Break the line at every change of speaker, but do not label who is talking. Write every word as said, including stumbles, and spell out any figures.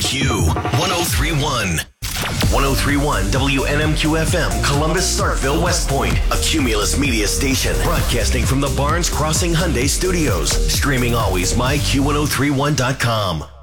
Q one oh three point one. one oh three point one W N M Q F M, Columbus, Starkville, West Point, a Cumulus media station, broadcasting from the Barnes Crossing Hyundai Studios. Streaming always, my Q ten three one dot com.